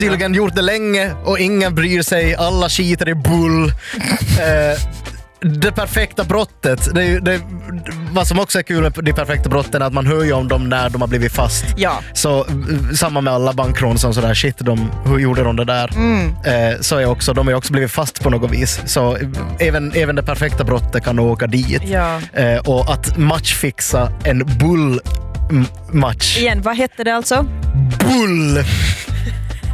tydligen gjort det länge och ingen bryr sig, alla skiter i bull. Det perfekta brottet, vad som också är kul med de perfekta brotten är att man hör ju om dem när de har blivit fast. Ja. Så samma med alla bankrån som sådär, shit, hur gjorde de det där? Så är också, de har ju också blivit fast på något vis. Så även det perfekta brottet kan åka dit. Ja. Och att matchfixa en bull-match. Igen, vad hette det alltså? Bull!